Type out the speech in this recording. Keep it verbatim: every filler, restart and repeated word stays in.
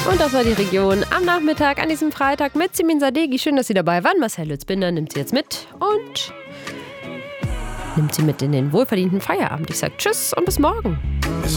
Und das war die Region am Nachmittag an diesem Freitag mit Simin Sadeghi. Schön, dass Sie dabei waren. Marcel Lützbinder nimmt Sie jetzt mit und nimmt Sie mit in den wohlverdienten Feierabend. Ich sage Tschüss und bis morgen.